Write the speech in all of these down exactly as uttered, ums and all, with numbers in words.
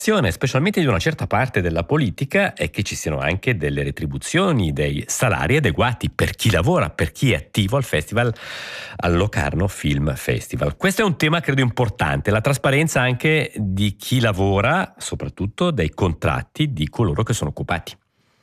Specialmente di una certa parte della politica, è che ci siano anche delle retribuzioni, dei salari adeguati per chi lavora, per chi è attivo al festival, al Locarno Film Festival. Questo è un tema credo importante, la trasparenza anche di chi lavora, soprattutto dei contratti di coloro che sono occupati.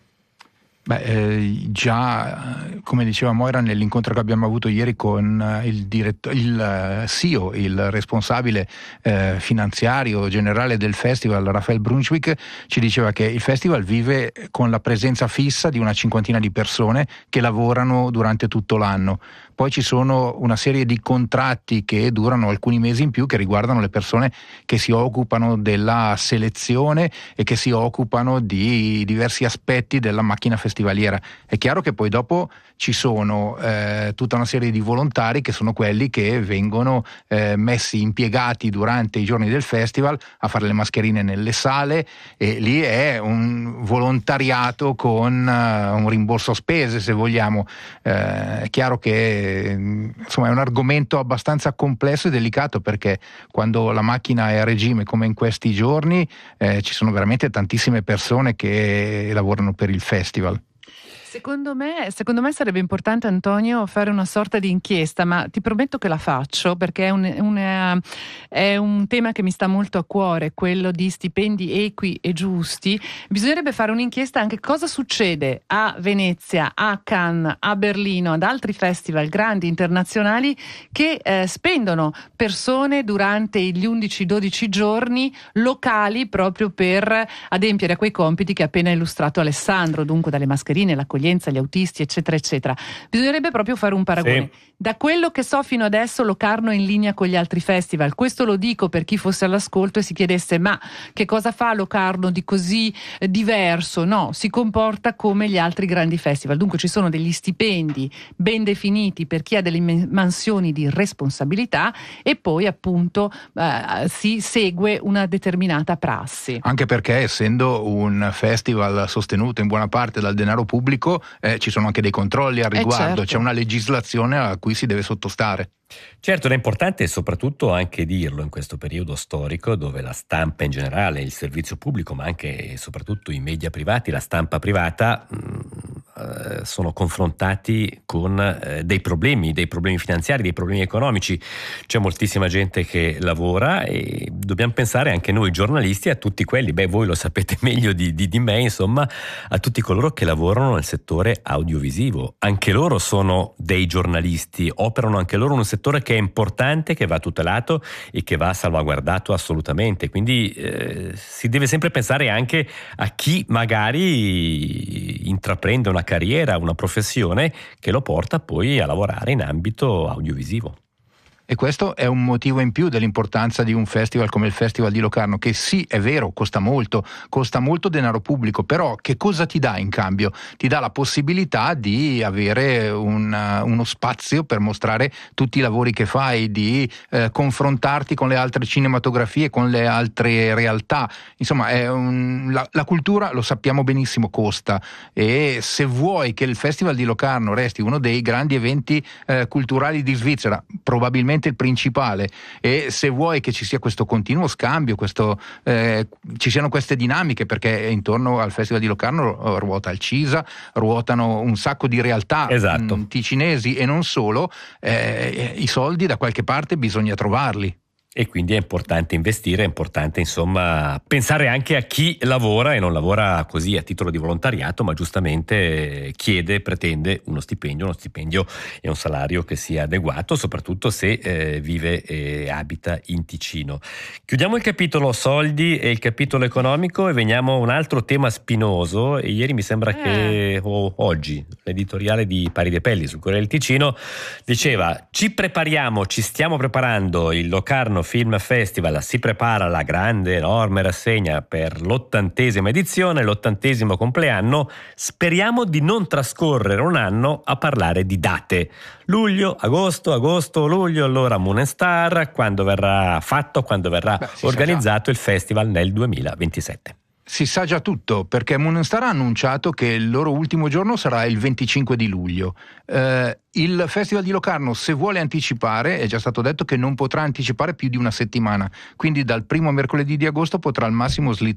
Beh, eh, già, come diceva Moira, nell'incontro che abbiamo avuto ieri con il, diretto, il C E O, il responsabile eh, finanziario generale del festival, Raphael Brunswick, ci diceva che il festival vive con la presenza fissa di una cinquantina di persone che lavorano durante tutto l'anno. Poi ci sono una serie di contratti che durano alcuni mesi in più, che riguardano le persone che si occupano della selezione e che si occupano di diversi aspetti della macchina festivaliera. È chiaro che poi dopo ci sono eh, tutta una serie di volontari che sono quelli che vengono eh, messi, impiegati durante i giorni del festival a fare le mascherine nelle sale, e lì è un volontariato con uh, un rimborso spese, se vogliamo. Eh, è chiaro che insomma è un argomento abbastanza complesso e delicato, perché quando la macchina è a regime come in questi giorni eh, ci sono veramente tantissime persone che lavorano per il festival. Secondo me, secondo me sarebbe importante, Antonio, fare una sorta di inchiesta, ma ti prometto che la faccio, perché è un, un, è un tema che mi sta molto a cuore, quello di stipendi equi e giusti. Bisognerebbe fare un'inchiesta anche cosa succede a Venezia, a Cannes, a Berlino, ad altri festival grandi internazionali che eh, spendono persone durante gli undici dodici giorni locali proprio per adempiere a quei compiti che ha appena illustrato Alessandro, dunque dalle mascherine, l'accoglienza, gli autisti, eccetera eccetera. Bisognerebbe proprio fare un paragone. Sì. Da quello che so fino adesso, Locarno è in linea con gli altri festival. Questo lo dico per chi fosse all'ascolto e si chiedesse: ma che cosa fa Locarno di così eh, diverso? No, si comporta come gli altri grandi festival. Dunque ci sono degli stipendi ben definiti per chi ha delle mansioni di responsabilità, e poi appunto eh, si segue una determinata prassi. Anche perché, essendo un festival sostenuto in buona parte dal denaro pubblico, Eh, ci sono anche dei controlli al riguardo, eh certo. C'è una legislazione a cui si deve sottostare. Certo, è importante soprattutto anche dirlo in questo periodo storico dove la stampa in generale, il servizio pubblico, ma anche e soprattutto i media privati, la stampa privata mh, eh, sono confrontati con eh, dei problemi, dei problemi finanziari, dei problemi economici. C'è moltissima gente che lavora e dobbiamo pensare anche noi giornalisti a tutti quelli, beh voi lo sapete meglio di, di, di me, insomma, a tutti coloro che lavorano nel settore audiovisivo. Anche loro sono dei giornalisti, operano anche loro in un settore che è importante, che va tutelato e che va salvaguardato assolutamente. Quindi eh, si deve sempre pensare anche a chi magari intraprende una carriera, una professione che lo porta poi a lavorare in ambito audiovisivo. E questo è un motivo in più dell'importanza di un festival come il Festival di Locarno, che sì, è vero, costa molto, costa molto denaro pubblico, però che cosa ti dà in cambio? Ti dà la possibilità di avere un, uno spazio per mostrare tutti i lavori che fai, di eh, confrontarti con le altre cinematografie, con le altre realtà. Insomma, è un, la, la cultura, lo sappiamo benissimo, costa, e se vuoi che il Festival di Locarno resti uno dei grandi eventi eh, culturali di Svizzera, probabilmente il principale, e se vuoi che ci sia questo continuo scambio, questo, eh, ci siano queste dinamiche, perché intorno al Festival di Locarno ruota il CISA, ruotano un sacco di realtà, esatto. mh, ticinesi e non solo, eh, i soldi da qualche parte bisogna trovarli. E quindi è importante investire, è importante insomma pensare anche a chi lavora e non lavora così a titolo di volontariato, ma giustamente chiede, pretende uno stipendio, uno stipendio e un salario che sia adeguato, soprattutto se eh, vive e abita in Ticino. Chiudiamo il capitolo soldi e il capitolo economico e veniamo a un altro tema spinoso. E ieri mi sembra eh. che o oggi l'editoriale di Pari De Pelli sul Corriere del Ticino diceva: ci prepariamo, ci stiamo preparando, il Locarno Film Festival si prepara la grande, enorme rassegna per l'ottantesima edizione, l'ottantesimo compleanno. Speriamo di non trascorrere un anno a parlare di date. Luglio, agosto, agosto, luglio, allora Moon and Star, quando verrà fatto, quando verrà Beh, organizzato il festival nel duemilaventisette. Si sa già tutto, perché Moonstar ha annunciato che il loro ultimo giorno sarà il venticinque di luglio. Eh, il Festival di Locarno, se vuole anticipare, è già stato detto che non potrà anticipare più di una settimana, quindi dal primo mercoledì di agosto potrà al massimo slittare